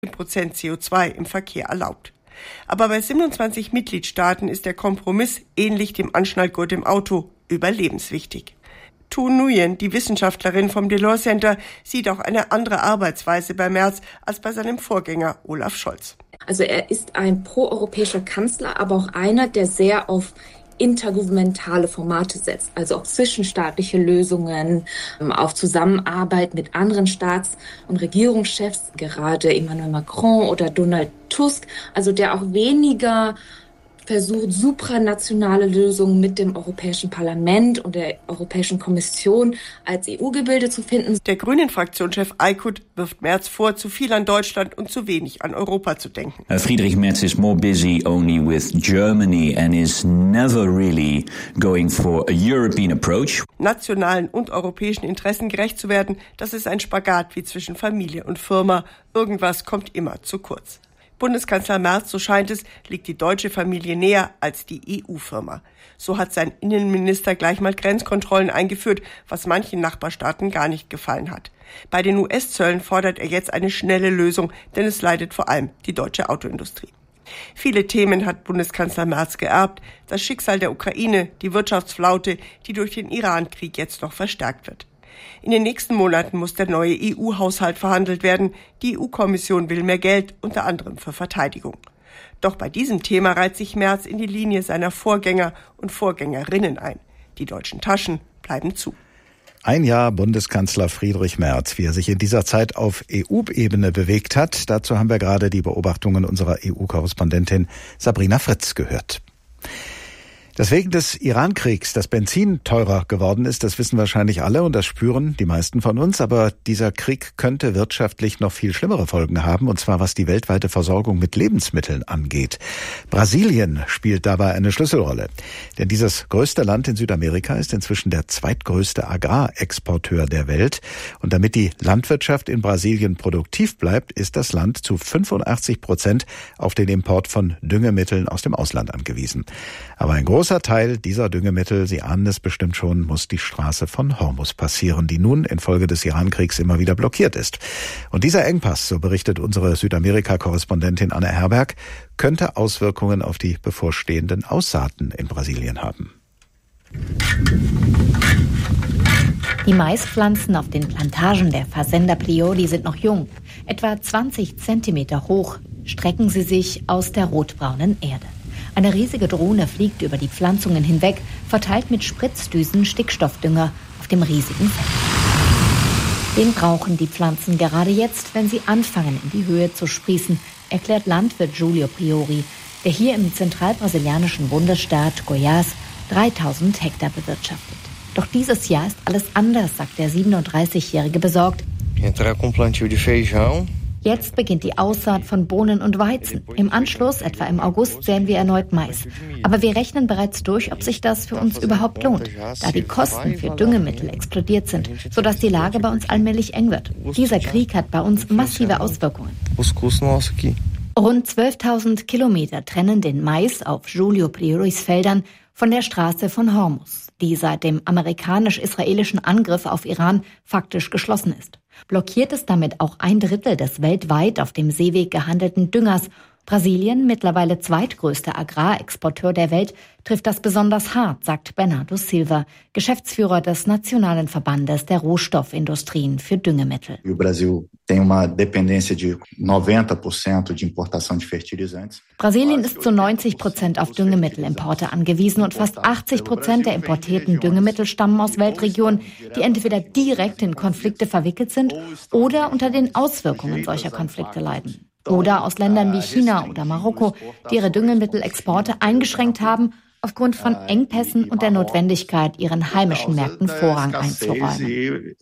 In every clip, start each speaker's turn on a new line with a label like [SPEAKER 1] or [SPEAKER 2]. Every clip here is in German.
[SPEAKER 1] Prozent CO2 im Verkehr erlaubt. Aber bei 27 Mitgliedstaaten ist der Kompromiss, ähnlich dem Anschnallgurt im Auto, überlebenswichtig. Tu Nguyen, die Wissenschaftlerin vom Delors Center, sieht auch eine andere Arbeitsweise bei Merz als bei seinem Vorgänger Olaf Scholz.
[SPEAKER 2] Also er ist ein proeuropäischer Kanzler, aber auch einer, der sehr auf intergouvernementale Formate setzt, also auf zwischenstaatliche Lösungen, auf Zusammenarbeit mit anderen Staats- und Regierungschefs, gerade Emmanuel Macron oder Donald Tusk, also der auch weniger versucht, supranationale Lösungen mit dem Europäischen Parlament und der Europäischen Kommission als EU-Gebilde zu finden.
[SPEAKER 1] Der Grünen-Fraktionschef Aykut wirft Merz vor, zu viel an Deutschland und zu wenig an Europa zu denken.
[SPEAKER 3] Friedrich Merz is more busy only with Germany and is never really going for a European approach.
[SPEAKER 1] Nationalen und europäischen Interessen gerecht zu werden, das ist ein Spagat wie zwischen Familie und Firma. Irgendwas kommt immer zu kurz. Bundeskanzler Merz, so scheint es, liegt die deutsche Familie näher als die EU-Firma. So hat sein Innenminister gleich mal Grenzkontrollen eingeführt, was manchen Nachbarstaaten gar nicht gefallen hat. Bei den US-Zöllen fordert er jetzt eine schnelle Lösung, denn es leidet vor allem die deutsche Autoindustrie. Viele Themen hat Bundeskanzler Merz geerbt. Das Schicksal der Ukraine, die Wirtschaftsflaute, die durch den Iran-Krieg jetzt noch verstärkt wird. In den nächsten Monaten muss der neue EU-Haushalt verhandelt werden. Die EU-Kommission will mehr Geld, unter anderem für Verteidigung. Doch bei diesem Thema reiht sich Merz in die Linie seiner Vorgänger und Vorgängerinnen ein. Die deutschen Taschen bleiben zu.
[SPEAKER 4] Ein Jahr Bundeskanzler Friedrich Merz, wie er sich in dieser Zeit auf EU-Ebene bewegt hat. Dazu haben wir gerade die Beobachtungen unserer EU-Korrespondentin Sabrina Fritz gehört. Dass wegen des Iran-Kriegs das Benzin teurer geworden ist, das wissen wahrscheinlich alle und das spüren die meisten von uns. Aber dieser Krieg könnte wirtschaftlich noch viel schlimmere Folgen haben, und zwar was die weltweite Versorgung mit Lebensmitteln angeht. Brasilien spielt dabei eine Schlüsselrolle. Denn dieses größte Land in Südamerika ist inzwischen der zweitgrößte Agrarexporteur der Welt. Und damit die Landwirtschaft in Brasilien produktiv bleibt, ist das Land zu 85% auf den Import von Düngemitteln aus dem Ausland angewiesen. Aber ein großer Teil dieser Düngemittel, Sie ahnen es bestimmt schon, muss die Straße von Hormuz passieren, die nun infolge des Iran-Kriegs immer wieder blockiert ist. Und dieser Engpass, so berichtet unsere Südamerika-Korrespondentin Anne Herberg, könnte Auswirkungen auf die bevorstehenden Aussaaten in Brasilien haben.
[SPEAKER 5] Die Maispflanzen auf den Plantagen der Fazenda Priori sind noch jung. Etwa 20 Zentimeter hoch strecken sie sich aus der rotbraunen Erde. Eine riesige Drohne fliegt über die Pflanzungen hinweg, verteilt mit Spritzdüsen Stickstoffdünger auf dem riesigen Feld. Den brauchen die Pflanzen gerade jetzt, wenn sie anfangen, in die Höhe zu sprießen, erklärt Landwirt Julio Priori, der hier im zentralbrasilianischen Bundesstaat Goiás 3000 Hektar bewirtschaftet. Doch dieses Jahr ist alles anders, sagt der 37-Jährige besorgt. Jetzt beginnt die Aussaat von Bohnen und Weizen. Im Anschluss, etwa im August, säen wir erneut Mais. Aber wir rechnen bereits durch, ob sich das für uns überhaupt lohnt, da die Kosten für Düngemittel explodiert sind, sodass die Lage bei uns allmählich eng wird. Dieser Krieg hat bei uns massive Auswirkungen. Rund 12.000 Kilometer trennen den Mais auf Julio Prioris Feldern von der Straße von Hormuz, die seit dem amerikanisch-israelischen Angriff auf Iran faktisch geschlossen ist. Blockiert ist damit auch 1/3 des weltweit auf dem Seeweg gehandelten Düngers. Brasilien, mittlerweile zweitgrößter Agrarexporteur der Welt, trifft das besonders hart, sagt Bernardo Silva, Geschäftsführer des Nationalen Verbandes der Rohstoffindustrien für Düngemittel. Brasilien ist zu 90% auf Düngemittelimporte angewiesen und fast 80% der importierten Düngemittel stammen aus Weltregionen, die entweder direkt in Konflikte verwickelt sind oder unter den Auswirkungen solcher Konflikte leiden. Oder aus Ländern wie China oder Marokko, die ihre Düngemittelexporte eingeschränkt haben, aufgrund von Engpässen und der Notwendigkeit, ihren heimischen Märkten Vorrang einzuräumen.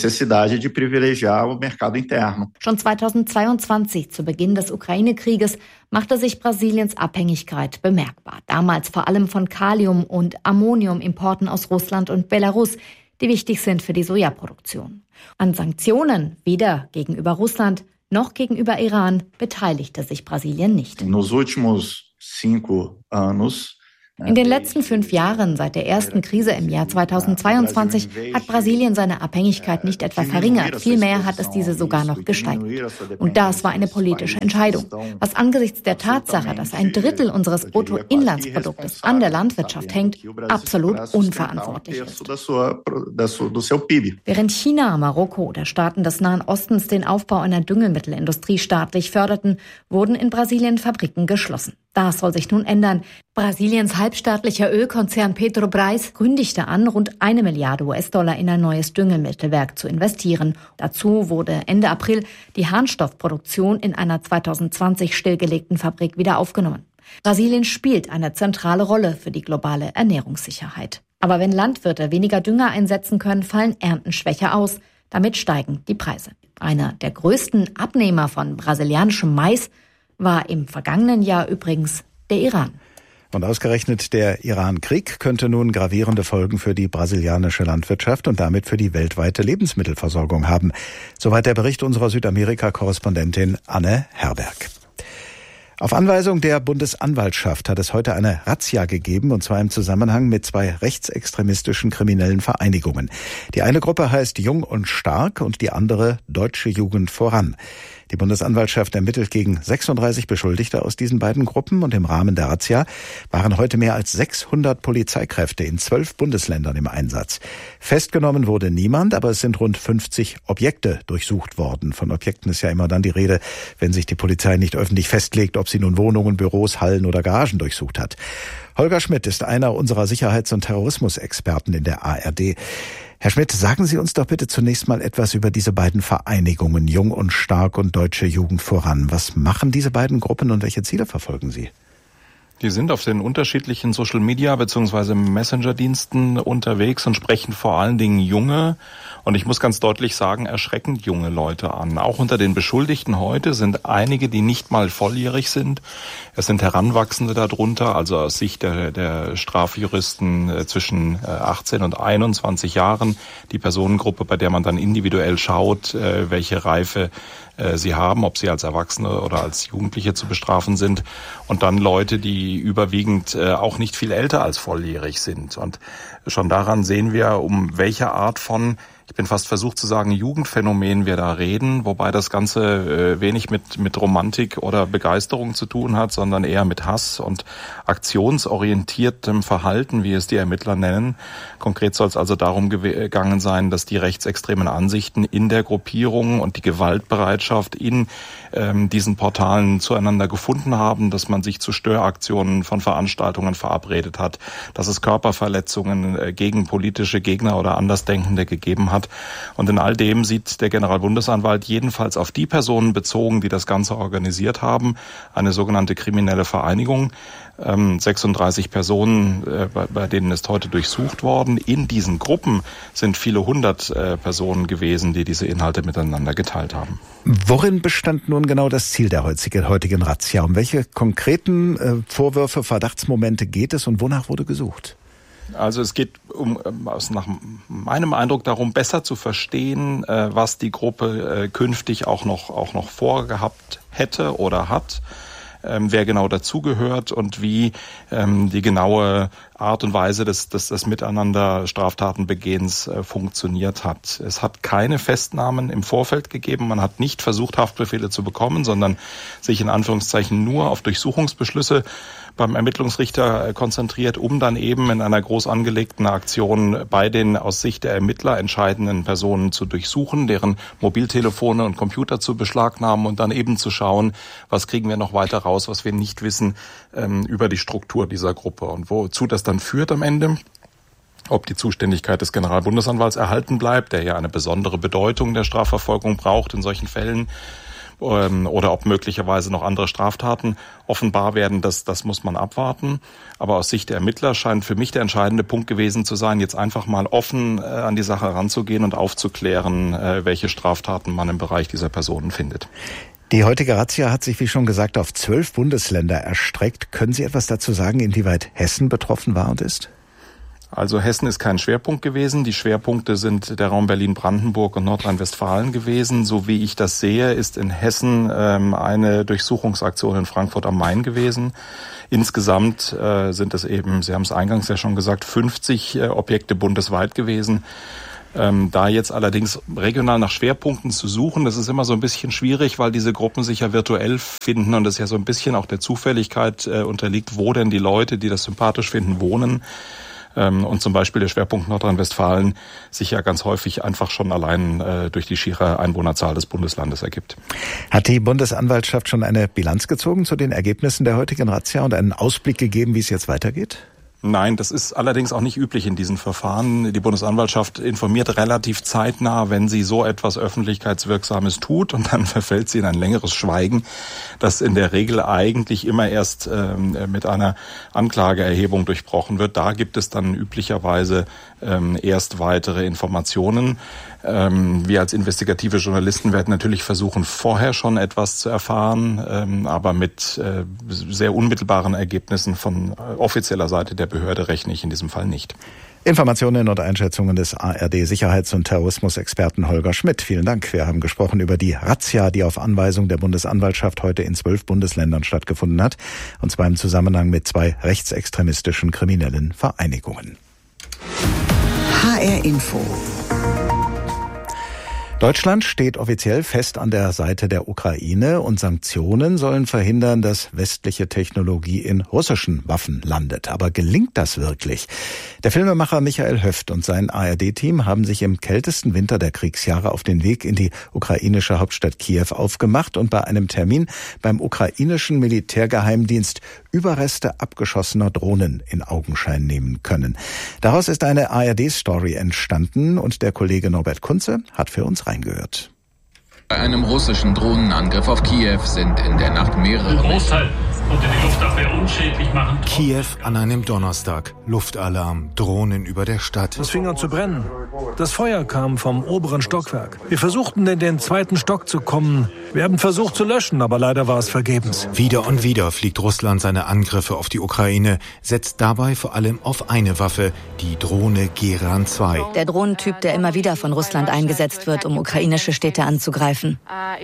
[SPEAKER 5] Schon 2022, zu Beginn des Ukraine-Krieges, machte sich Brasiliens Abhängigkeit bemerkbar. Damals vor allem von Kalium- und Ammoniumimporten aus Russland und Belarus, die wichtig sind für die Sojaproduktion. An Sanktionen, weder gegenüber Russland noch gegenüber Iran, beteiligte sich Brasilien nicht. In den letzten 5 Jahren, seit der ersten Krise im Jahr 2022, hat Brasilien seine Abhängigkeit nicht etwa verringert, vielmehr hat es diese sogar noch gesteigert. Und das war eine politische Entscheidung, was angesichts der Tatsache, dass 1/3 unseres Bruttoinlandsproduktes an der Landwirtschaft hängt, absolut unverantwortlich ist. Während China, Marokko oder Staaten des Nahen Ostens den Aufbau einer Düngemittelindustrie staatlich förderten, wurden in Brasilien Fabriken geschlossen. Das soll sich nun ändern. Brasiliens halbstaatlicher Ölkonzern Petrobras kündigte an, rund 1 Milliarde US-Dollar in ein neues Düngemittelwerk zu investieren. Dazu wurde Ende April die Harnstoffproduktion in einer 2020 stillgelegten Fabrik wieder aufgenommen. Brasilien spielt eine zentrale Rolle für die globale Ernährungssicherheit. Aber wenn Landwirte weniger Dünger einsetzen können, fallen Ernten schwächer aus. Damit steigen die Preise. Einer der größten Abnehmer von brasilianischem Mais war im vergangenen Jahr übrigens der Iran.
[SPEAKER 4] Und ausgerechnet der Iran-Krieg könnte nun gravierende Folgen für die brasilianische Landwirtschaft und damit für die weltweite Lebensmittelversorgung haben. Soweit der Bericht unserer Südamerika-Korrespondentin Anne Herberg. Auf Anweisung der Bundesanwaltschaft hat es heute eine Razzia gegeben, und zwar im Zusammenhang mit 2 rechtsextremistischen kriminellen Vereinigungen. Die eine Gruppe heißt Jung und Stark und die andere Deutsche Jugend voran. Die Bundesanwaltschaft ermittelt gegen 36 Beschuldigte aus diesen beiden Gruppen, und im Rahmen der Razzia waren heute mehr als 600 Polizeikräfte in 12 Bundesländern im Einsatz. Festgenommen wurde niemand, aber es sind rund 50 Objekte durchsucht worden. Von Objekten ist ja immer dann die Rede, wenn sich die Polizei nicht öffentlich festlegt, ob sie nun Wohnungen, Büros, Hallen oder Garagen durchsucht hat. Holger Schmidt ist einer unserer Sicherheits- und Terrorismusexperten in der ARD. Herr Schmidt, sagen Sie uns doch bitte zunächst mal etwas über diese beiden Vereinigungen, Jung und Stark und Deutsche Jugend voran. Was machen diese beiden Gruppen und welche Ziele verfolgen sie?
[SPEAKER 6] Die sind auf den unterschiedlichen Social-Media- bzw. Messenger-Diensten unterwegs und sprechen vor allen Dingen junge, und ich muss ganz deutlich sagen, erschreckend junge Leute an. Auch unter den Beschuldigten heute sind einige, die nicht mal volljährig sind. Es sind Heranwachsende darunter, also aus Sicht der Strafjuristen zwischen 18 und 21 Jahren. Die Personengruppe, bei der man dann individuell schaut, welche Reife sie haben, ob sie als Erwachsene oder als Jugendliche zu bestrafen sind. Und dann Leute, die überwiegend auch nicht viel älter als volljährig sind. Und schon daran sehen wir, um welche Art von, ich bin fast versucht zu sagen, Jugendphänomen wir da reden, wobei das Ganze wenig mit Romantik oder Begeisterung zu tun hat, sondern eher mit Hass und aktionsorientiertem Verhalten, wie es die Ermittler nennen. Konkret soll es also darum gegangen sein, dass die rechtsextremen Ansichten in der Gruppierung und die Gewaltbereitschaft in diesen Portalen zueinander gefunden haben, dass man sich zu Störaktionen von Veranstaltungen verabredet hat, dass es Körperverletzungen gegen politische Gegner oder Andersdenkende gegeben hat. Und in all dem sieht der Generalbundesanwalt jedenfalls auf die Personen bezogen, die das Ganze organisiert haben, eine sogenannte kriminelle Vereinigung. 36 Personen, bei denen ist heute durchsucht worden. In diesen Gruppen sind viele 100 Personen gewesen, die diese Inhalte miteinander geteilt haben.
[SPEAKER 4] Worin bestand nun genau das Ziel der heutigen Razzia? Um welche konkreten Vorwürfe, Verdachtsmomente geht es und wonach wurde gesucht?
[SPEAKER 6] Also es geht nach meinem Eindruck darum, besser zu verstehen, was die Gruppe künftig auch noch vorgehabt hätte oder hat. Wer genau dazugehört und wie die genaue Art und Weise des Miteinander Straftatenbegehens funktioniert hat. Es hat keine Festnahmen im Vorfeld gegeben. Man hat nicht versucht, Haftbefehle zu bekommen, sondern sich in Anführungszeichen nur auf Durchsuchungsbeschlüsse beim Ermittlungsrichter konzentriert, um dann eben in einer groß angelegten Aktion bei den aus Sicht der Ermittler entscheidenden Personen zu durchsuchen, deren Mobiltelefone und Computer zu beschlagnahmen und dann eben zu schauen, was kriegen wir noch weiter raus, was wir nicht wissen über die Struktur dieser Gruppe und wozu das dann führt am Ende. Ob die Zuständigkeit des Generalbundesanwalts erhalten bleibt, der ja eine besondere Bedeutung der Strafverfolgung braucht in solchen Fällen, oder ob möglicherweise noch andere Straftaten offenbar werden, das muss man abwarten. Aber aus Sicht der Ermittler scheint für mich der entscheidende Punkt gewesen zu sein, jetzt einfach mal offen an die Sache heranzugehen und aufzuklären, welche Straftaten man im Bereich dieser Personen findet.
[SPEAKER 4] Die heutige Razzia hat sich, wie schon gesagt, auf 12 Bundesländer erstreckt. Können Sie etwas dazu sagen, inwieweit Hessen betroffen war und ist?
[SPEAKER 6] Also Hessen ist kein Schwerpunkt gewesen. Die Schwerpunkte sind der Raum Berlin-Brandenburg und Nordrhein-Westfalen gewesen. So wie ich das sehe, ist in Hessen eine Durchsuchungsaktion in Frankfurt am Main gewesen. Insgesamt sind es eben, Sie haben es eingangs ja schon gesagt, 50 Objekte bundesweit gewesen. Da jetzt allerdings regional nach Schwerpunkten zu suchen, das ist immer so ein bisschen schwierig, weil diese Gruppen sich ja virtuell finden und es ja so ein bisschen auch der Zufälligkeit unterliegt, wo denn die Leute, die das sympathisch finden, wohnen. Und zum Beispiel der Schwerpunkt Nordrhein-Westfalen sich ja ganz häufig einfach schon allein durch die schiere Einwohnerzahl des Bundeslandes ergibt.
[SPEAKER 4] Hat die Bundesanwaltschaft schon eine Bilanz gezogen zu den Ergebnissen der heutigen Razzia und einen Ausblick gegeben, wie es jetzt weitergeht?
[SPEAKER 6] Nein, das ist allerdings auch nicht üblich in diesen Verfahren. Die Bundesanwaltschaft informiert relativ zeitnah, wenn sie so etwas Öffentlichkeitswirksames tut, und dann verfällt sie in ein längeres Schweigen, das in der Regel eigentlich immer erst mit einer Anklageerhebung durchbrochen wird. Da gibt es dann üblicherweise erst weitere Informationen. Wir als investigative Journalisten werden natürlich versuchen, vorher schon etwas zu erfahren, aber mit sehr unmittelbaren Ergebnissen von offizieller Seite der Behörde rechne ich in diesem Fall nicht.
[SPEAKER 4] Informationen und Einschätzungen des ARD-Sicherheits- und Terrorismusexperten Holger Schmidt. Vielen Dank. Wir haben gesprochen über die Razzia, die auf Anweisung der Bundesanwaltschaft heute in 12 Bundesländern stattgefunden hat, und zwar im Zusammenhang mit 2 rechtsextremistischen kriminellen Vereinigungen.
[SPEAKER 7] HR Info.
[SPEAKER 4] Deutschland steht offiziell fest an der Seite der Ukraine, und Sanktionen sollen verhindern, dass westliche Technologie in russischen Waffen landet. Aber gelingt das wirklich? Der Filmemacher Michael Höft und sein ARD-Team haben sich im kältesten Winter der Kriegsjahre auf den Weg in die ukrainische Hauptstadt Kiew aufgemacht und bei einem Termin beim ukrainischen Militärgeheimdienst Überreste abgeschossener Drohnen in Augenschein nehmen können. Daraus ist eine ARD-Story entstanden, und der Kollege Norbert Kunze hat für uns reingehört.
[SPEAKER 8] Bei einem russischen Drohnenangriff auf Kiew sind in der Nacht mehrere...
[SPEAKER 9] Großteil konnte die Luftabwehr unschädlich machen.
[SPEAKER 10] Kiew an einem Donnerstag. Luftalarm, Drohnen über der Stadt.
[SPEAKER 11] Es fing an zu brennen. Das Feuer kam vom oberen Stockwerk. Wir versuchten in den 2. Stock zu kommen. Wir haben versucht zu löschen, aber leider war es vergebens.
[SPEAKER 10] Wieder und wieder fliegt Russland seine Angriffe auf die Ukraine, setzt dabei vor allem auf eine Waffe, die Drohne Geran 2.
[SPEAKER 12] Der Drohnentyp, der immer wieder von Russland eingesetzt wird, um ukrainische Städte anzugreifen.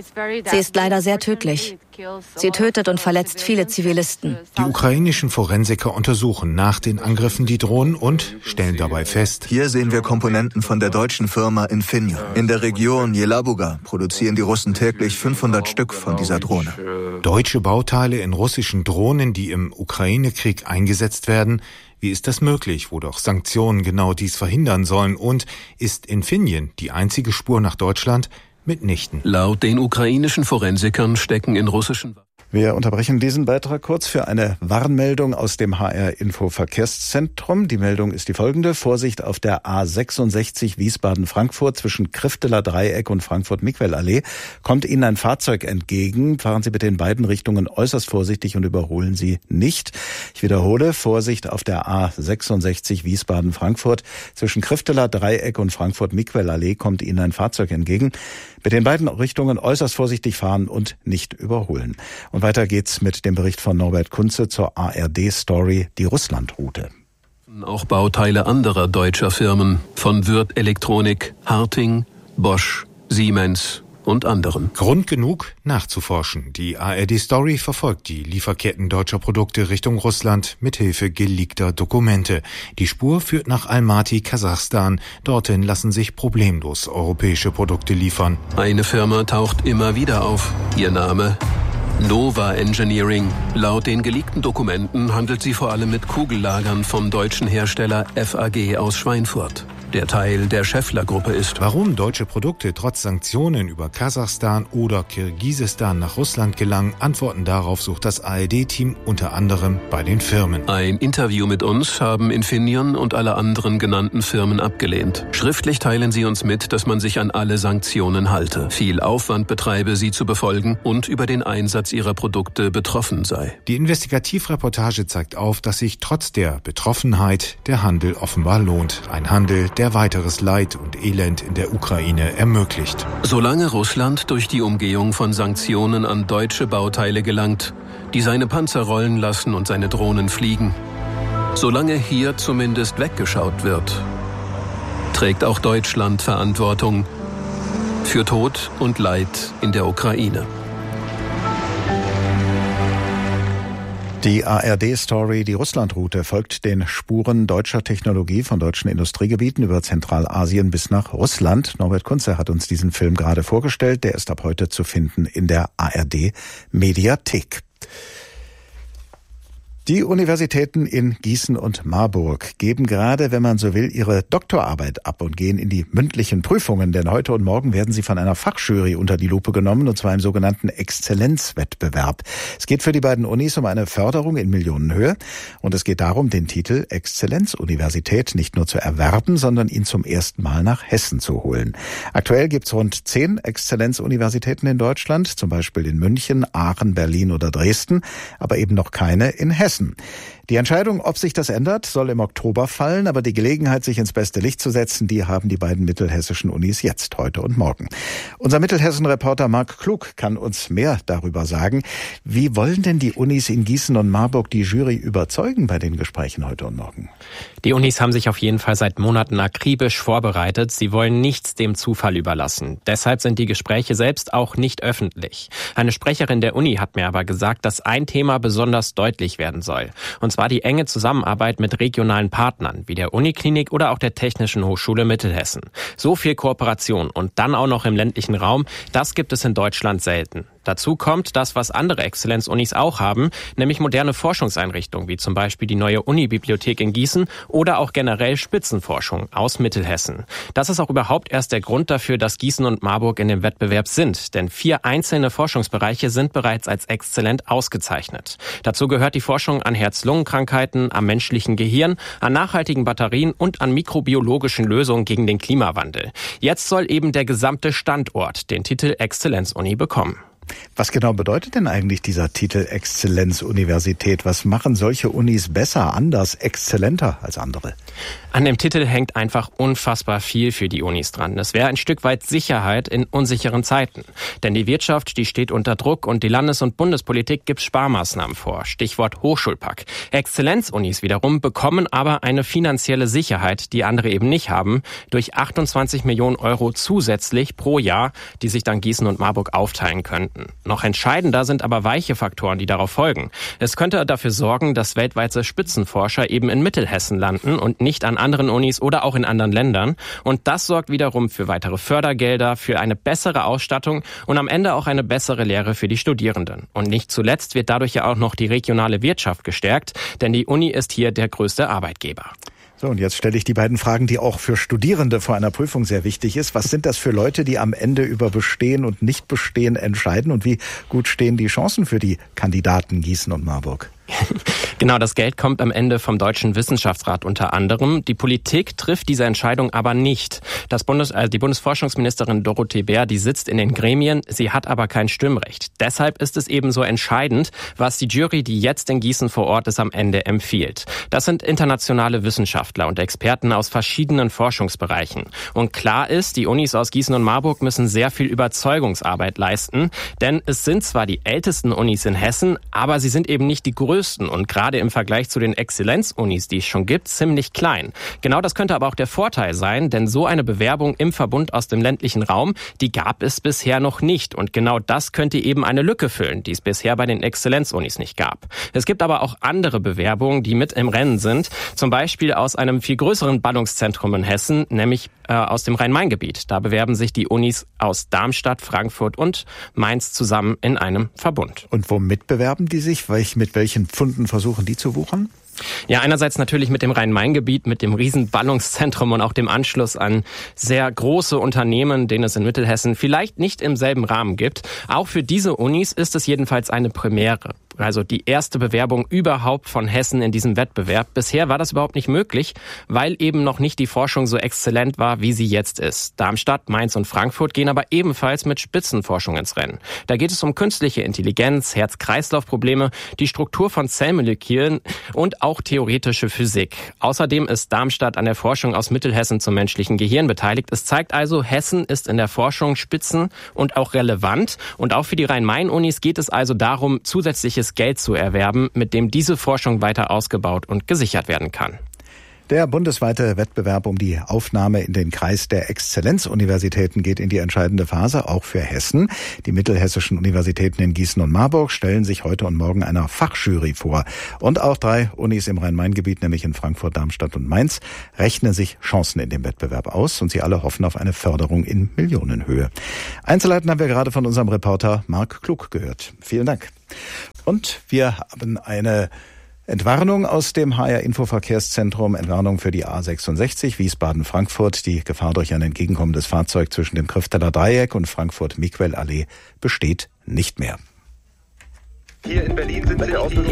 [SPEAKER 12] Sie ist leider sehr tödlich. Sie tötet und verletzt viele Zivilisten.
[SPEAKER 10] Die ukrainischen Forensiker untersuchen nach den Angriffen die Drohnen und stellen dabei fest:
[SPEAKER 13] Hier sehen wir Komponenten von der deutschen Firma Infineon. In der Region Jelabuga produzieren die Russen täglich 500 Stück von dieser Drohne.
[SPEAKER 10] Deutsche Bauteile in russischen Drohnen, die im Ukraine-Krieg eingesetzt werden. Wie ist das möglich, wo doch Sanktionen genau dies verhindern sollen? Und ist Infineon die einzige Spur nach Deutschland? Mitnichten.
[SPEAKER 14] Laut den ukrainischen Forensikern stecken in russischen...
[SPEAKER 4] Wir unterbrechen diesen Beitrag kurz für eine Warnmeldung aus dem HR-Info-Verkehrszentrum. Die Meldung ist die folgende: Vorsicht auf der A66 Wiesbaden-Frankfurt zwischen Krifteler Dreieck und Frankfurt-Miquel-Allee. Kommt Ihnen ein Fahrzeug entgegen, fahren Sie bitte in beiden Richtungen äußerst vorsichtig und überholen Sie nicht. Ich wiederhole: Vorsicht auf der A66 Wiesbaden-Frankfurt zwischen Krifteler Dreieck und Frankfurt-Miquel-Allee. Kommt Ihnen ein Fahrzeug entgegen, bitte in beiden Richtungen äußerst vorsichtig fahren und nicht überholen. Und weiter geht's mit dem Bericht von Norbert Kunze zur ARD-Story Die Russland-Route.
[SPEAKER 14] Auch Bauteile anderer deutscher Firmen, von Würth Elektronik, Harting, Bosch, Siemens und anderen.
[SPEAKER 10] Grund genug, nachzuforschen. Die ARD-Story verfolgt die Lieferketten deutscher Produkte Richtung Russland mithilfe geleakter Dokumente. Die Spur führt nach Almaty, Kasachstan. Dorthin lassen sich problemlos europäische Produkte liefern.
[SPEAKER 14] Eine Firma taucht immer wieder auf. Ihr Name: Nova Engineering. Laut den geleakten Dokumenten handelt sie vor allem mit Kugellagern vom deutschen Hersteller FAG aus Schweinfurt, der Teil der Schaeffler-Gruppe ist.
[SPEAKER 10] Warum deutsche Produkte trotz Sanktionen über Kasachstan oder Kirgisistan nach Russland gelangen, Antworten darauf sucht das ARD-Team unter anderem bei den Firmen.
[SPEAKER 14] Ein Interview mit uns haben Infineon und alle anderen genannten Firmen abgelehnt. Schriftlich teilen sie uns mit, dass man sich an alle Sanktionen halte, viel Aufwand betreibe, sie zu befolgen und über den Einsatz ihrer Produkte betroffen sei.
[SPEAKER 10] Die Investigativreportage zeigt auf, dass sich trotz der Betroffenheit der Handel offenbar lohnt. Ein Handel, der weiteres Leid und Elend in der Ukraine ermöglicht.
[SPEAKER 14] Solange Russland durch die Umgehung von Sanktionen an deutsche Bauteile gelangt, die seine Panzer rollen lassen und seine Drohnen fliegen, Solange hier zumindest weggeschaut wird, trägt auch Deutschland Verantwortung für Tod und Leid in der Ukraine.
[SPEAKER 4] Die ARD-Story Die Russlandroute folgt den Spuren deutscher Technologie von deutschen Industriegebieten über Zentralasien bis nach Russland. Norbert Kunze hat uns diesen Film gerade vorgestellt. Der ist ab heute zu finden in der ARD-Mediathek. Die Universitäten in Gießen und Marburg geben gerade, wenn man so will, ihre Doktorarbeit ab und gehen in die mündlichen Prüfungen. Denn heute und morgen werden sie von einer Fachjury unter die Lupe genommen, und zwar im sogenannten Exzellenzwettbewerb. Es geht für die beiden Unis um eine Förderung in Millionenhöhe. Und es geht darum, den Titel Exzellenzuniversität nicht nur zu erwerben, sondern ihn zum ersten Mal nach Hessen zu holen. Aktuell gibt es rund 10 Exzellenzuniversitäten in Deutschland, zum Beispiel in München, Aachen, Berlin oder Dresden, aber eben noch keine in Hessen. Die Entscheidung, ob sich das ändert, soll im Oktober fallen, aber die Gelegenheit, sich ins beste Licht zu setzen, die haben die beiden mittelhessischen Unis jetzt, heute und morgen. Unser Mittelhessen-Reporter Marc Klug kann uns mehr darüber sagen. Wie wollen denn die Unis in Gießen und Marburg die Jury überzeugen bei den Gesprächen heute und morgen?
[SPEAKER 7] Die Unis haben sich auf jeden Fall seit Monaten akribisch vorbereitet. Sie wollen nichts dem Zufall überlassen. Deshalb sind die Gespräche selbst auch nicht öffentlich. Eine Sprecherin der Uni hat mir aber gesagt, dass ein Thema besonders deutlich werden soll. Und zwar die enge Zusammenarbeit mit regionalen Partnern, wie der Uniklinik oder auch der Technischen Hochschule Mittelhessen. So viel Kooperation und dann auch noch im ländlichen Raum, das gibt es in Deutschland selten. Dazu kommt das, was andere Exzellenzunis auch haben, nämlich moderne Forschungseinrichtungen, wie zum Beispiel die neue Unibibliothek in Gießen oder auch generell Spitzenforschung aus Mittelhessen. Das ist auch überhaupt erst der Grund dafür, dass Gießen und Marburg in dem Wettbewerb sind, denn 4 einzelne Forschungsbereiche sind bereits als exzellent ausgezeichnet. Dazu gehört die Forschung an Herz-Lungen-Krankheiten, am menschlichen Gehirn, an nachhaltigen Batterien und an mikrobiologischen Lösungen gegen den Klimawandel. Jetzt soll eben der gesamte Standort den Titel Exzellenzuni bekommen.
[SPEAKER 4] Was genau bedeutet denn eigentlich dieser Titel Exzellenzuniversität? Was machen solche Unis besser, anders, exzellenter als andere?
[SPEAKER 7] An dem Titel hängt einfach unfassbar viel für die Unis dran. Es wäre ein Stück weit Sicherheit in unsicheren Zeiten. Denn die Wirtschaft, die steht unter Druck und die Landes- und Bundespolitik gibt Sparmaßnahmen vor. Stichwort Hochschulpack. Exzellenzunis wiederum bekommen aber eine finanzielle Sicherheit, die andere eben nicht haben, durch 28 Millionen Euro zusätzlich pro Jahr, die sich dann Gießen und Marburg aufteilen könnten. Noch entscheidender sind aber weiche Faktoren, die darauf folgen. Es könnte dafür sorgen, dass weltweite Spitzenforscher eben in Mittelhessen landen und nicht an anderen Unis oder auch in anderen Ländern. Und das sorgt wiederum für weitere Fördergelder, für eine bessere Ausstattung und am Ende auch eine bessere Lehre für die Studierenden. Und nicht zuletzt wird dadurch ja auch noch die regionale Wirtschaft gestärkt, denn die Uni ist hier der größte Arbeitgeber.
[SPEAKER 4] So, und jetzt stelle ich die beiden Fragen, die auch für Studierende vor einer Prüfung sehr wichtig ist. Was sind das für Leute, die am Ende über Bestehen und Nicht-Bestehen entscheiden? Und wie gut stehen die Chancen für die Kandidaten Gießen und Marburg?
[SPEAKER 7] Genau, das Geld kommt am Ende vom Deutschen Wissenschaftsrat unter anderem. Die Politik trifft diese Entscheidung aber nicht. Die Bundesforschungsministerin Dorothee Bär, die sitzt in den Gremien, sie hat aber kein Stimmrecht. Deshalb ist es eben so entscheidend, was die Jury, die jetzt in Gießen vor Ort ist, am Ende empfiehlt. Das sind internationale Wissenschaftler und Experten aus verschiedenen Forschungsbereichen. Und klar ist, die Unis aus Gießen und Marburg müssen sehr viel Überzeugungsarbeit leisten, denn es sind zwar die ältesten Unis in Hessen, aber sie sind eben nicht die größten und gerade im Vergleich zu den Exzellenzunis, die es schon gibt, ziemlich klein. Genau das könnte aber auch der Vorteil sein, denn so eine Bewerbung im Verbund aus dem ländlichen Raum, die gab es bisher noch nicht. Und genau das könnte eben eine Lücke füllen, die es bisher bei den Exzellenzunis nicht gab. Es gibt aber auch andere Bewerbungen, die mit im Rennen sind, zum Beispiel aus einem viel größeren Ballungszentrum in Hessen, nämlich aus dem Rhein-Main-Gebiet. Da bewerben sich die Unis aus Darmstadt, Frankfurt und Mainz zusammen in einem Verbund.
[SPEAKER 4] Und womit bewerben die sich? Mit welchen Pfunden versuchen die zu wuchern?
[SPEAKER 7] Ja, einerseits natürlich mit dem Rhein-Main-Gebiet, mit dem riesen Ballungszentrum und auch dem Anschluss an sehr große Unternehmen, den es in Mittelhessen vielleicht nicht im selben Rahmen gibt. Auch für diese Unis ist es jedenfalls eine Premiere. Also die erste Bewerbung überhaupt von Hessen in diesem Wettbewerb. Bisher war das überhaupt nicht möglich, weil eben noch nicht die Forschung so exzellent war, wie sie jetzt ist. Darmstadt, Mainz und Frankfurt gehen aber ebenfalls mit Spitzenforschung ins Rennen. Da geht es um künstliche Intelligenz, Herz-Kreislauf-Probleme, die Struktur von Zellmolekülen und auch theoretische Physik. Außerdem ist Darmstadt an der Forschung aus Mittelhessen zum menschlichen Gehirn beteiligt. Es zeigt also, Hessen ist in der Forschung spitzen und auch relevant. Und auch für die Rhein-Main-Unis geht es also darum, zusätzliches privates Geld zu erwerben, mit dem diese Forschung weiter ausgebaut und gesichert werden kann.
[SPEAKER 4] Der bundesweite Wettbewerb um die Aufnahme in den Kreis der Exzellenzuniversitäten geht in die entscheidende Phase, auch für Hessen. Die mittelhessischen Universitäten in Gießen und Marburg stellen sich heute und morgen einer Fachjury vor. Und auch 3 Unis im Rhein-Main-Gebiet, nämlich in Frankfurt, Darmstadt und Mainz, rechnen sich Chancen in dem Wettbewerb aus. Und sie alle hoffen auf eine Förderung in Millionenhöhe. Einzelheiten haben wir gerade von unserem Reporter Marc Klug gehört. Vielen Dank. Und wir haben eine Entwarnung aus dem HR-Info-Verkehrszentrum, Entwarnung für die A66 Wiesbaden-Frankfurt. Die Gefahr durch ein entgegenkommendes Fahrzeug zwischen dem Krifteler Dreieck und Frankfurt-Miquel-Allee besteht nicht mehr.
[SPEAKER 15] Hier in Berlin sind Sie auf dem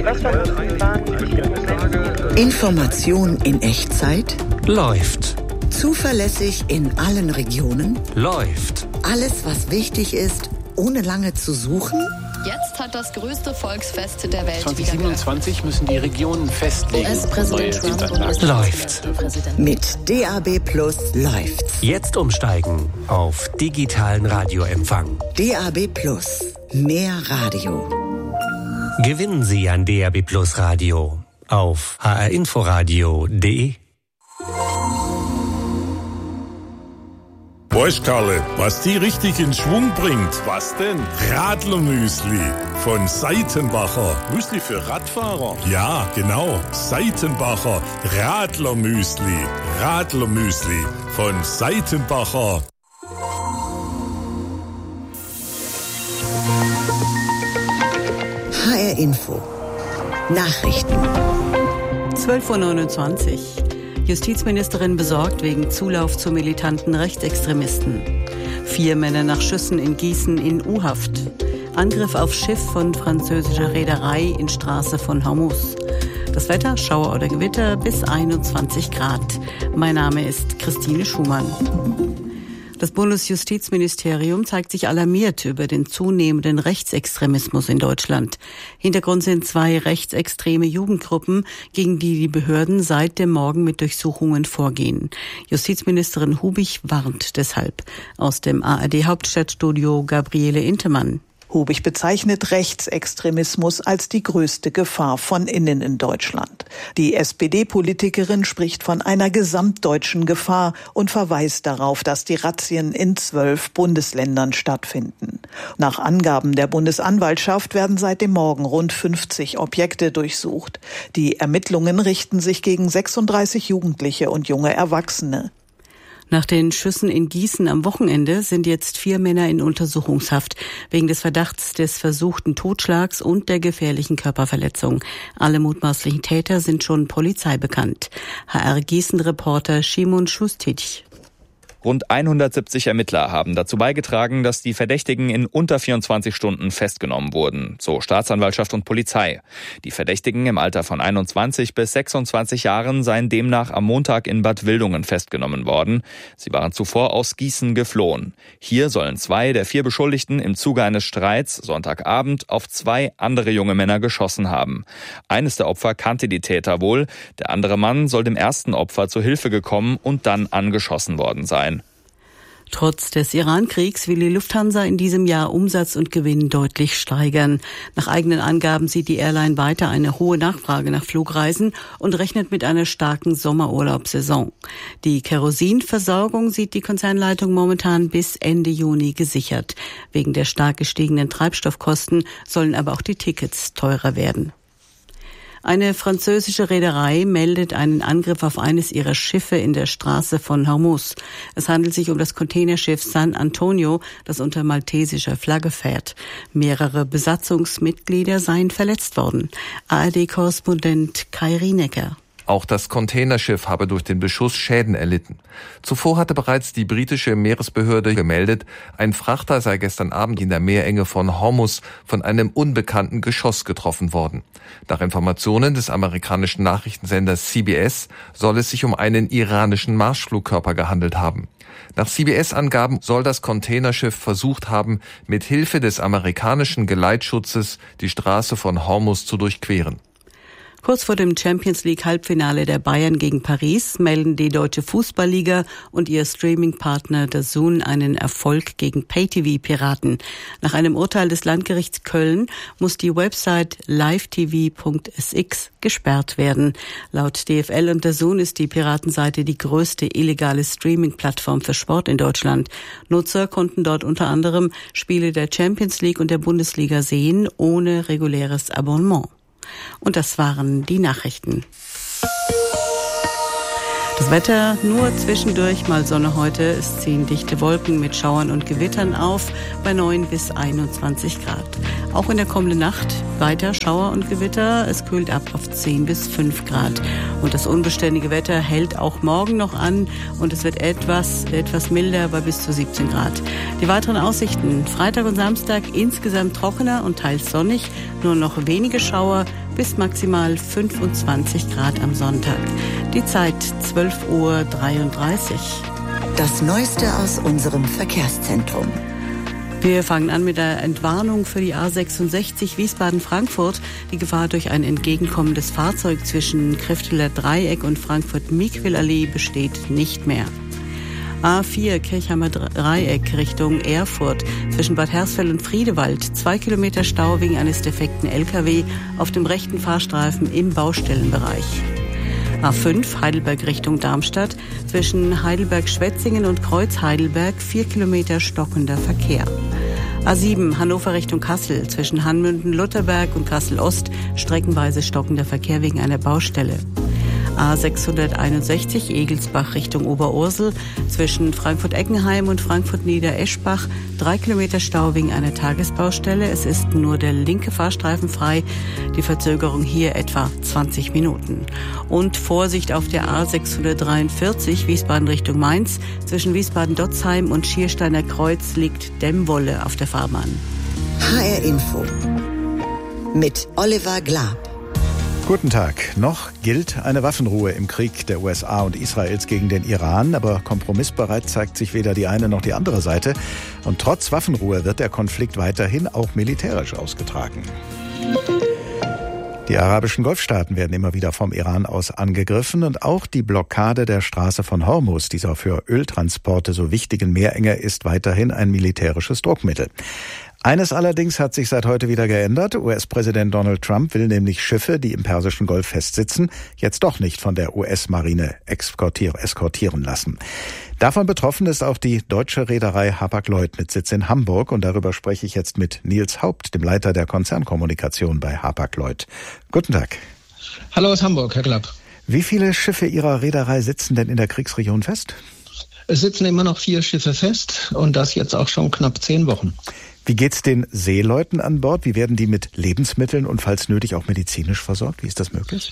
[SPEAKER 16] Information in Echtzeit
[SPEAKER 17] läuft.
[SPEAKER 16] Zuverlässig in allen Regionen
[SPEAKER 17] läuft.
[SPEAKER 16] Alles, was wichtig ist, ohne lange zu suchen.
[SPEAKER 18] Jetzt hat das größte Volksfest der Welt
[SPEAKER 19] 2027 müssen die Regionen festlegen.
[SPEAKER 18] US-Präsident Trump
[SPEAKER 17] läuft.
[SPEAKER 16] Mit DAB+ läuft's.
[SPEAKER 17] Jetzt umsteigen auf digitalen Radioempfang.
[SPEAKER 16] DAB+, mehr Radio.
[SPEAKER 17] Gewinnen Sie ein DAB+ Radio auf hrinforadio.de.
[SPEAKER 20] Weißt Karle, was die richtig in Schwung bringt? Was denn? Radlermüsli von Seitenbacher. Müsli für Radfahrer? Ja, genau. Seitenbacher Radlermüsli. Radlermüsli von Seitenbacher.
[SPEAKER 16] HR Info. Nachrichten.
[SPEAKER 21] 12:29 Uhr. Justizministerin besorgt wegen Zulauf zu militanten Rechtsextremisten. 4 Männer nach Schüssen in Gießen in U-Haft. Angriff auf Schiff von französischer Reederei in Straße von Hormuz. Das Wetter, Schauer oder Gewitter bis 21 Grad. Mein Name ist Christine Schumann. Das Bundesjustizministerium zeigt sich alarmiert über den zunehmenden Rechtsextremismus in Deutschland. Hintergrund sind 2 rechtsextreme Jugendgruppen, gegen die die Behörden seit dem Morgen mit Durchsuchungen vorgehen. Justizministerin Hubig warnt deshalb. Aus dem ARD-Hauptstadtstudio Gabriele Intemann.
[SPEAKER 22] Hubig bezeichnet Rechtsextremismus als die größte Gefahr von innen in Deutschland. Die SPD-Politikerin spricht von einer gesamtdeutschen Gefahr und verweist darauf, dass die Razzien in 12 Bundesländern stattfinden. Nach Angaben der Bundesanwaltschaft werden seit dem Morgen rund 50 Objekte durchsucht. Die Ermittlungen richten sich gegen 36 Jugendliche und junge Erwachsene.
[SPEAKER 21] Nach den Schüssen in Gießen am Wochenende sind jetzt 4 Männer in Untersuchungshaft wegen des Verdachts des versuchten Totschlags und der gefährlichen Körperverletzung. Alle mutmaßlichen Täter sind schon Polizei bekannt. HR Gießen-Reporter Szymon Schustic.
[SPEAKER 23] Rund 170 Ermittler haben dazu beigetragen, dass die Verdächtigen in unter 24 Stunden festgenommen wurden, so Staatsanwaltschaft und Polizei. Die Verdächtigen im Alter von 21 bis 26 Jahren seien demnach am Montag in Bad Wildungen festgenommen worden. Sie waren zuvor aus Gießen geflohen. Hier sollen 2 der 4 Beschuldigten im Zuge eines Streits Sonntagabend auf 2 andere junge Männer geschossen haben. Eines der Opfer kannte die Täter wohl, der andere Mann soll dem ersten Opfer zu Hilfe gekommen und dann angeschossen worden sein.
[SPEAKER 21] Trotz des Iran-Kriegs will die Lufthansa in diesem Jahr Umsatz und Gewinn deutlich steigern. Nach eigenen Angaben sieht die Airline weiter eine hohe Nachfrage nach Flugreisen und rechnet mit einer starken Sommerurlaubssaison. Die Kerosinversorgung sieht die Konzernleitung momentan bis Ende Juni gesichert. Wegen der stark gestiegenen Treibstoffkosten sollen aber auch die Tickets teurer werden. Eine französische Reederei meldet einen Angriff auf eines ihrer Schiffe in der Straße von Hormuz. Es handelt sich um das Containerschiff San Antonio, das unter maltesischer Flagge fährt. Mehrere Besatzungsmitglieder seien verletzt worden. ARD-Korrespondent Kai Rienecker.
[SPEAKER 24] Auch das Containerschiff habe durch den Beschuss Schäden erlitten. Zuvor hatte bereits die britische Meeresbehörde gemeldet, ein Frachter sei gestern Abend in der Meerenge von Hormuz von einem unbekannten Geschoss getroffen worden. Nach Informationen des amerikanischen Nachrichtensenders CBS soll es sich um einen iranischen Marschflugkörper gehandelt haben. Nach CBS-Angaben soll das Containerschiff versucht haben, mit Hilfe des amerikanischen Geleitschutzes die Straße von Hormuz zu durchqueren.
[SPEAKER 21] Kurz vor dem Champions-League-Halbfinale der Bayern gegen Paris melden die Deutsche Fußballliga und ihr Streaming-Partner DAZN einen Erfolg gegen Pay-TV-Piraten. Nach einem Urteil des Landgerichts Köln muss die Website livetv.sx gesperrt werden. Laut DFL und DAZN ist die Piratenseite die größte illegale Streaming-Plattform für Sport in Deutschland. Nutzer konnten dort unter anderem Spiele der Champions League und der Bundesliga sehen, ohne reguläres Abonnement. Und das waren die Nachrichten. Das Wetter nur zwischendurch mal Sonne heute. Es ziehen dichte Wolken mit Schauern und Gewittern auf bei 9 bis 21 Grad. Auch in der kommenden Nacht weiter Schauer und Gewitter. Es kühlt ab auf 10 bis 5 Grad. Und das unbeständige Wetter hält auch morgen noch an und es wird etwas milder bei bis zu 17 Grad. Die weiteren Aussichten: Freitag und Samstag insgesamt trockener und teils sonnig. Nur noch wenige Schauer bis maximal 25 Grad am Sonntag. Die Zeit 12:33 Uhr.
[SPEAKER 16] Das Neueste aus unserem Verkehrszentrum.
[SPEAKER 21] Wir fangen an mit der Entwarnung für die A66 Wiesbaden-Frankfurt. Die Gefahr durch ein entgegenkommendes Fahrzeug zwischen Krifteler Dreieck und Frankfurt-Miquel-Allee besteht nicht mehr. A4 Kirchheimer Dreieck Richtung Erfurt zwischen Bad Hersfeld und Friedewald. 2 Kilometer Stau wegen eines defekten LKW auf dem rechten Fahrstreifen im Baustellenbereich. A5 Heidelberg Richtung Darmstadt zwischen Heidelberg-Schwetzingen und Kreuz-Heidelberg 4 Kilometer stockender Verkehr. A7 Hannover Richtung Kassel zwischen Hanmünden-Lutherberg und Kassel-Ost streckenweise stockender Verkehr wegen einer Baustelle. A661 Egelsbach Richtung Oberursel zwischen Frankfurt-Eckenheim und Frankfurt-Niedereschbach 3 Kilometer Stau wegen einer Tagesbaustelle. Es ist nur der linke Fahrstreifen frei. Die Verzögerung hier etwa 20 Minuten. Und Vorsicht auf der A643 Wiesbaden Richtung Mainz zwischen Wiesbaden-Dotzheim und Schiersteiner Kreuz liegt Dämmwolle auf der Fahrbahn.
[SPEAKER 16] HR Info mit Oliver Glab.
[SPEAKER 4] Guten Tag. Noch gilt eine Waffenruhe im Krieg der USA und Israels gegen den Iran, aber kompromissbereit zeigt sich weder die eine noch die andere Seite. Und trotz Waffenruhe wird der Konflikt weiterhin auch militärisch ausgetragen. Die arabischen Golfstaaten werden immer wieder vom Iran aus angegriffen und auch die Blockade der Straße von Hormuz, dieser für Öltransporte so wichtigen Meerenge, ist weiterhin ein militärisches Druckmittel. Eines allerdings hat sich seit heute wieder geändert. US-Präsident Donald Trump will nämlich Schiffe, die im Persischen Golf festsitzen, jetzt doch nicht von der US-Marine eskortieren lassen. Davon betroffen ist auch die deutsche Reederei Hapag-Lloyd mit Sitz in Hamburg. Und darüber spreche ich jetzt mit Nils Haupt, dem Leiter der Konzernkommunikation bei Hapag-Lloyd. Guten Tag.
[SPEAKER 1] Hallo aus Hamburg, Herr Klapp.
[SPEAKER 4] Wie viele Schiffe Ihrer Reederei sitzen denn in der Kriegsregion fest?
[SPEAKER 1] Es sitzen immer noch 4 Schiffe fest und das jetzt auch schon knapp 10 Wochen.
[SPEAKER 4] Wie geht's den Seeleuten an Bord? Wie werden die mit Lebensmitteln und falls nötig auch medizinisch versorgt? Wie ist das möglich?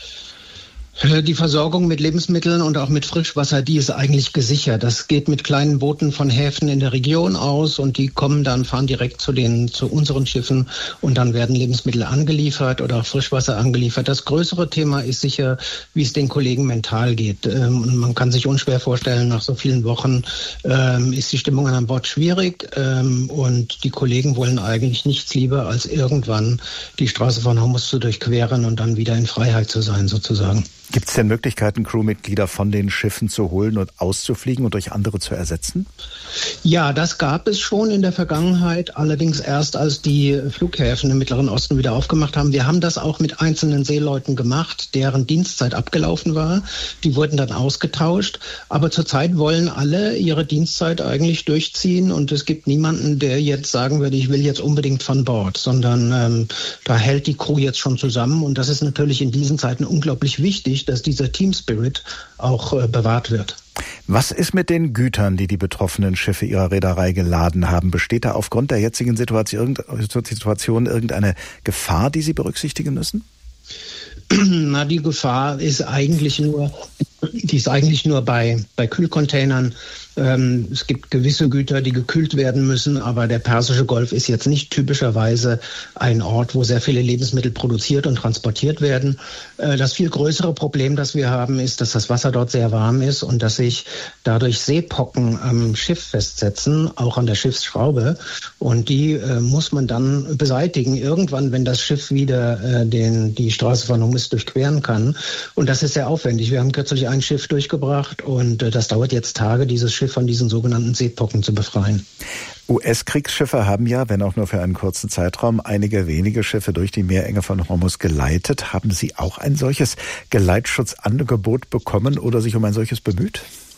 [SPEAKER 1] Die Versorgung mit Lebensmitteln und auch mit Frischwasser, die ist eigentlich gesichert. Das geht mit kleinen Booten von Häfen in der Region aus und die fahren direkt zu unseren Schiffen und dann werden Lebensmittel angeliefert oder auch Frischwasser angeliefert. Das größere Thema ist sicher, wie es den Kollegen mental geht. Und man kann sich unschwer vorstellen, nach so vielen Wochen ist die Stimmung an Bord schwierig und die Kollegen wollen eigentlich nichts lieber, als irgendwann die Straße von Hormuz zu durchqueren und dann wieder in Freiheit zu sein, sozusagen.
[SPEAKER 4] Gibt es denn Möglichkeiten, Crewmitglieder von den Schiffen zu holen und auszufliegen und durch andere zu ersetzen?
[SPEAKER 1] Ja, das gab es schon in der Vergangenheit, allerdings erst als die Flughäfen im Mittleren Osten wieder aufgemacht haben. Wir haben das auch mit einzelnen Seeleuten gemacht, deren Dienstzeit abgelaufen war. Die wurden dann ausgetauscht, aber zurzeit wollen alle ihre Dienstzeit eigentlich durchziehen und es gibt niemanden, der jetzt sagen würde, ich will jetzt unbedingt von Bord, sondern da hält die Crew jetzt schon zusammen und das ist natürlich in diesen Zeiten unglaublich wichtig, dass dieser Team Spirit auch bewahrt wird.
[SPEAKER 4] Was ist mit den Gütern, die die betroffenen Schiffe Ihrer Reederei geladen haben? Besteht da aufgrund der jetzigen Situation irgendeine Gefahr, die Sie berücksichtigen müssen?
[SPEAKER 1] Na, die Gefahr ist eigentlich nur bei Kühlcontainern Es gibt gewisse Güter, die gekühlt werden müssen, aber der Persische Golf ist jetzt nicht typischerweise ein Ort, wo sehr viele Lebensmittel produziert und transportiert werden. Das viel größere Problem, das wir haben, ist, dass das Wasser dort sehr warm ist und dass sich dadurch Seepocken am Schiff festsetzen, auch an der Schiffsschraube. Und die muss man dann beseitigen, irgendwann, wenn das Schiff wieder die Straße von Hormuz durchqueren kann. Und das ist sehr aufwendig. Wir haben kürzlich ein Schiff durchgebracht und das dauert jetzt Tage, dieses Schiff von diesen sogenannten Seepocken zu befreien.
[SPEAKER 4] US-Kriegsschiffe haben ja, wenn auch nur für einen kurzen Zeitraum, einige wenige Schiffe durch die Meerenge von Hormuz geleitet. Haben Sie auch ein solches Geleitschutzangebot bekommen oder sich um ein solches bemüht?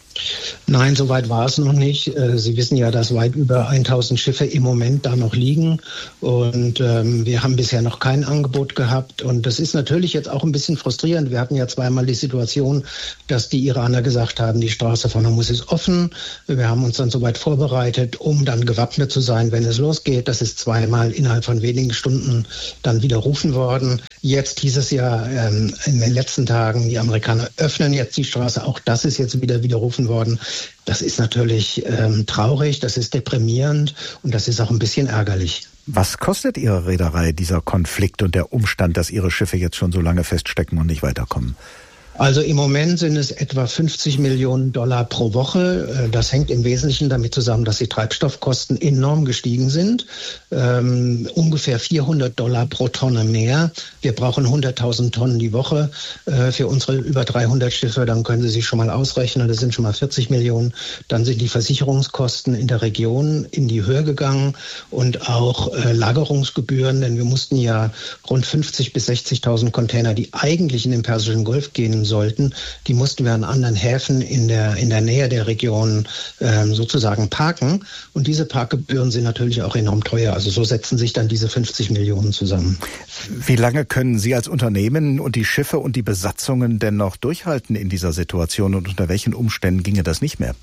[SPEAKER 1] Nein, soweit war es noch nicht. Sie wissen ja, dass weit über 1000 Schiffe im Moment da noch liegen und wir haben bisher noch kein Angebot gehabt und das ist natürlich jetzt auch ein bisschen frustrierend. Wir hatten ja zweimal die Situation, dass die Iraner gesagt haben, die Straße von Hormuz ist offen. Wir haben uns dann soweit vorbereitet, um dann gewappnet zu sein, wenn es losgeht. Das ist zweimal innerhalb von wenigen Stunden dann widerrufen worden. Jetzt hieß es ja in den letzten Tagen, die Amerikaner öffnen jetzt die Straße. Auch das ist jetzt wieder widerrufen worden. Das ist natürlich traurig, das ist deprimierend und das ist auch ein bisschen ärgerlich.
[SPEAKER 4] Was kostet Ihre Reederei dieser Konflikt und der Umstand, dass Ihre Schiffe jetzt schon so lange feststecken und nicht weiterkommen?
[SPEAKER 1] Also im Moment sind es etwa $50 Millionen pro Woche. Das hängt im Wesentlichen damit zusammen, dass die Treibstoffkosten enorm gestiegen sind. Ungefähr $400 pro Tonne mehr. Wir brauchen 100.000 Tonnen die Woche für unsere über 300 Schiffe. Dann können Sie sich schon mal ausrechnen, das sind schon mal 40 Millionen. Dann sind die Versicherungskosten in der Region in die Höhe gegangen und auch Lagerungsgebühren, denn wir mussten ja rund 50.000 bis 60.000 Container, die eigentlich in den Persischen Golf gehen sollten, die mussten wir an anderen Häfen in der Nähe der Region sozusagen parken. Und diese Parkgebühren sind natürlich auch enorm teuer. Also so setzen sich dann diese 50 Millionen zusammen.
[SPEAKER 4] Wie lange können Sie als Unternehmen und die Schiffe und die Besatzungen denn noch durchhalten in dieser Situation und unter welchen Umständen ginge das nicht mehr?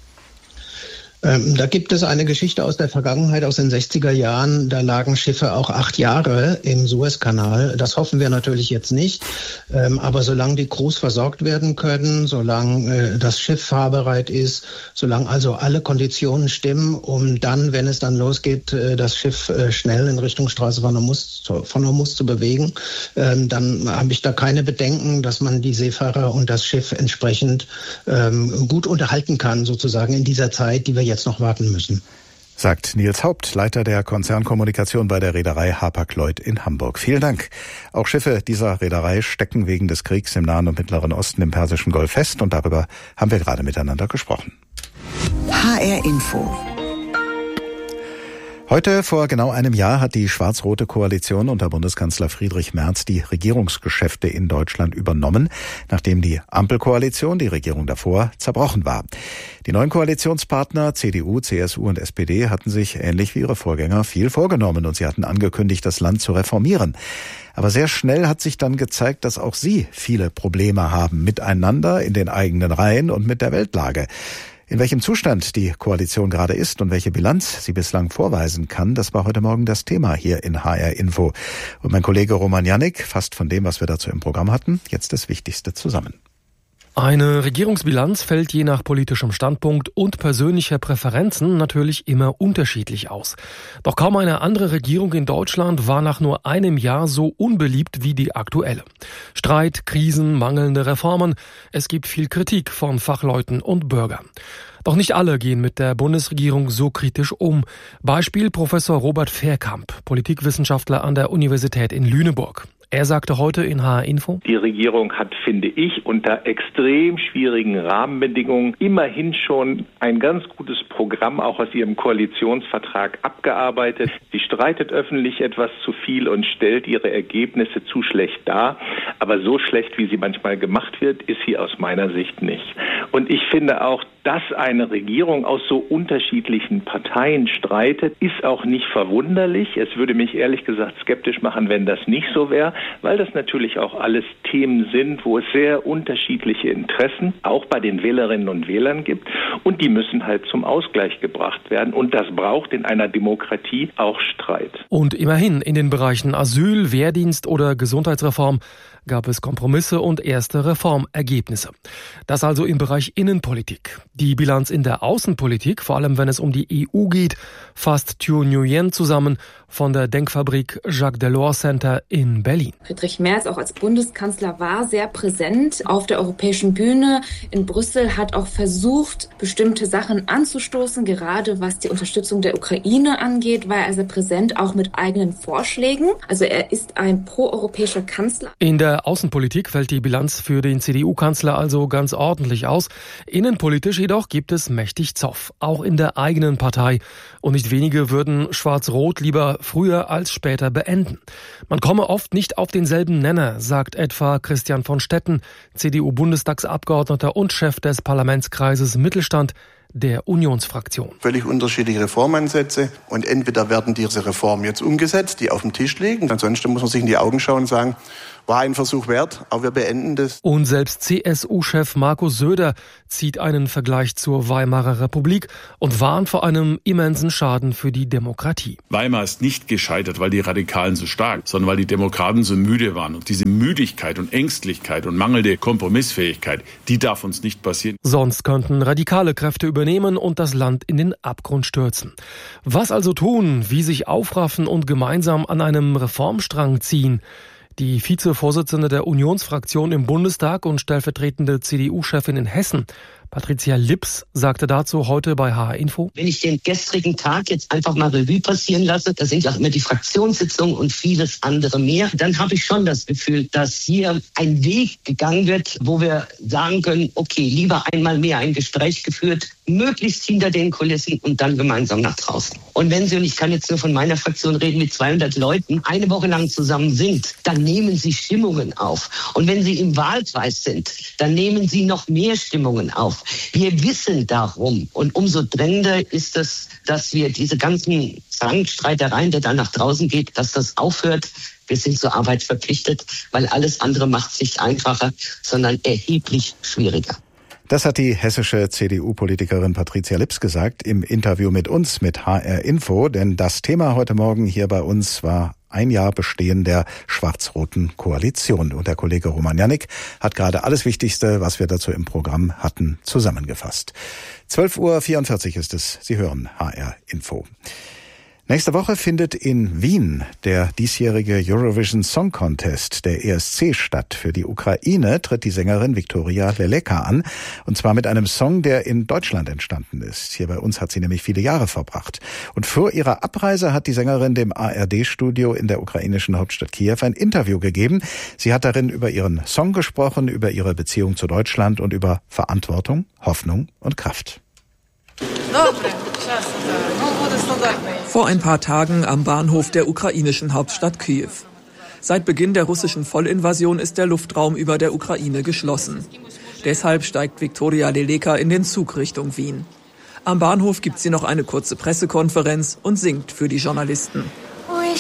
[SPEAKER 1] Da gibt es eine Geschichte aus der Vergangenheit, aus den 60er Jahren. Da lagen Schiffe auch 8 Jahre im Suezkanal. Das hoffen wir natürlich jetzt nicht. Aber solange die Crews versorgt werden können, solange das Schiff fahrbereit ist, solange also alle Konditionen stimmen, um dann, wenn es dann losgeht, das Schiff schnell in Richtung Straße von Hormuz zu bewegen, dann habe ich da keine Bedenken, dass man die Seefahrer und das Schiff entsprechend gut unterhalten kann, sozusagen in dieser Zeit, die wir jetzt noch warten müssen.
[SPEAKER 4] Sagt Nils Haupt, Leiter der Konzernkommunikation bei der Reederei Hapag-Lloyd in Hamburg. Vielen Dank. Auch Schiffe dieser Reederei stecken wegen des Kriegs im Nahen und Mittleren Osten im Persischen Golf fest und darüber haben wir gerade miteinander gesprochen.
[SPEAKER 16] HR Info.
[SPEAKER 4] Heute vor genau einem Jahr hat die schwarz-rote Koalition unter Bundeskanzler Friedrich Merz die Regierungsgeschäfte in Deutschland übernommen, nachdem die Ampelkoalition, die Regierung davor, zerbrochen war. Die neuen Koalitionspartner CDU, CSU und SPD hatten sich ähnlich wie ihre Vorgänger viel vorgenommen und sie hatten angekündigt, das Land zu reformieren. Aber sehr schnell hat sich dann gezeigt, dass auch sie viele Probleme haben, miteinander, in den eigenen Reihen und mit der Weltlage. In welchem Zustand die Koalition gerade ist und welche Bilanz sie bislang vorweisen kann, das war heute Morgen das Thema hier in HR Info. Und mein Kollege Roman Jannik fasst von dem, was wir dazu im Programm hatten, jetzt das Wichtigste zusammen.
[SPEAKER 2] Eine Regierungsbilanz fällt je nach politischem Standpunkt und persönlicher Präferenzen natürlich immer unterschiedlich aus. Doch kaum eine andere Regierung in Deutschland war nach nur einem Jahr so unbeliebt wie die aktuelle. Streit, Krisen, mangelnde Reformen, es gibt viel Kritik von Fachleuten und Bürgern. Doch nicht alle gehen mit der Bundesregierung so kritisch um. Beispiel Professor Robert Verkamp, Politikwissenschaftler an der Universität in Lüneburg. Er sagte heute in HR Info:
[SPEAKER 3] Die Regierung hat, finde ich, unter extrem schwierigen Rahmenbedingungen immerhin schon ein ganz gutes Programm auch aus ihrem Koalitionsvertrag abgearbeitet. Sie streitet öffentlich etwas zu viel und stellt ihre Ergebnisse zu schlecht dar. Aber so schlecht, wie sie manchmal gemacht wird, ist sie aus meiner Sicht nicht. Und ich finde auch, dass eine Regierung aus so unterschiedlichen Parteien streitet, ist auch nicht verwunderlich. Es würde mich ehrlich gesagt skeptisch machen, wenn das nicht so wäre, weil das natürlich auch alles Themen sind, wo es sehr unterschiedliche Interessen auch bei den Wählerinnen und Wählern gibt und die müssen halt zum Ausgleich gebracht werden und das braucht in einer Demokratie auch Streit.
[SPEAKER 2] Und immerhin in den Bereichen Asyl, Wehrdienst oder Gesundheitsreform gab es Kompromisse und erste Reformergebnisse. Das also im Bereich Innenpolitik. Die Bilanz in der Außenpolitik, vor allem wenn es um die EU geht, fasst Thu Nguyen zusammen von der Denkfabrik Jacques Delors Center in Berlin.
[SPEAKER 5] Friedrich Merz auch als Bundeskanzler war sehr präsent auf der europäischen Bühne in Brüssel, hat auch versucht, bestimmte Sachen anzustoßen, gerade was die Unterstützung der Ukraine angeht, war er sehr präsent, auch mit eigenen Vorschlägen. Also er ist ein proeuropäischer Kanzler.
[SPEAKER 2] In der Außenpolitik fällt die Bilanz für den CDU-Kanzler also ganz ordentlich aus. Innenpolitisch jedoch gibt es mächtig Zoff, auch in der eigenen Partei. Und nicht wenige würden Schwarz-Rot lieber früher als später beenden. Man komme oft nicht auf denselben Nenner, sagt etwa Christian von Stetten, CDU-Bundestagsabgeordneter und Chef des Parlamentskreises Mittelstand der Unionsfraktion.
[SPEAKER 6] Völlig unterschiedliche Reformansätze und entweder werden diese Reformen jetzt umgesetzt, die auf dem Tisch liegen. Ansonsten muss man sich in die Augen schauen und sagen, war ein Versuch wert, aber wir beenden das.
[SPEAKER 2] Und selbst CSU-Chef Markus Söder zieht einen Vergleich zur Weimarer Republik und warnt vor einem immensen Schaden für die Demokratie.
[SPEAKER 8] Weimar ist nicht gescheitert, weil die Radikalen so stark, sondern weil die Demokraten so müde waren. Und diese Müdigkeit und Ängstlichkeit und mangelnde Kompromissfähigkeit, die darf uns nicht passieren.
[SPEAKER 2] Sonst könnten radikale Kräfte übernehmen und das Land in den Abgrund stürzen. Was also tun? Wie sich aufraffen und gemeinsam an einem Reformstrang ziehen? Die Vizevorsitzende der Unionsfraktion im Bundestag und stellvertretende CDU-Chefin in Hessen, Patricia Lips, sagte dazu heute bei HR Info:
[SPEAKER 9] Wenn ich den gestrigen Tag jetzt einfach mal Revue passieren lasse, da sind ja auch immer die Fraktionssitzungen und vieles andere mehr, dann habe ich schon das Gefühl, dass hier ein Weg gegangen wird, wo wir sagen können, okay, lieber einmal mehr ein Gespräch geführt, möglichst hinter den Kulissen und dann gemeinsam nach draußen. Und wenn Sie, und ich kann jetzt nur von meiner Fraktion reden, mit 200 Leuten eine Woche lang zusammen sind, dann nehmen Sie Stimmungen auf. Und wenn Sie im Wahlkreis sind, dann nehmen Sie noch mehr Stimmungen auf. Wir wissen darum und umso drängender ist es, dass wir diese ganzen Streitereien, der dann nach draußen geht, dass das aufhört. Wir sind zur Arbeit verpflichtet, weil alles andere macht es nicht einfacher, sondern erheblich schwieriger.
[SPEAKER 4] Das hat die hessische CDU-Politikerin Patricia Lips gesagt im Interview mit uns, mit HR Info, denn das Thema heute Morgen hier bei uns war ein Jahr Bestehen der schwarz-roten Koalition. Und der Kollege Roman Jannik hat alles Wichtigste, was wir dazu im Programm hatten, zusammengefasst. 12:44 Uhr ist es. Sie hören HR Info. Nächste Woche findet in Wien der diesjährige Eurovision Song Contest der ESC statt. Für die Ukraine tritt die Sängerin Viktoria Leleka an, und zwar mit einem Song, der in Deutschland entstanden ist. Hier bei uns hat sie nämlich viele Jahre verbracht. Und vor ihrer Abreise hat die Sängerin dem ARD-Studio in der ukrainischen Hauptstadt Kiew ein Interview gegeben. Sie hat darin über ihren Song gesprochen, über ihre Beziehung zu Deutschland und über Verantwortung, Hoffnung und Kraft.
[SPEAKER 25] Vor ein paar Tagen am Bahnhof der ukrainischen Hauptstadt Kiew. Seit Beginn der russischen Vollinvasion ist der Luftraum über der Ukraine geschlossen. Deshalb steigt Viktoria Leleka in den Zug Richtung Wien. Am Bahnhof gibt sie noch eine kurze Pressekonferenz und singt für die Journalisten.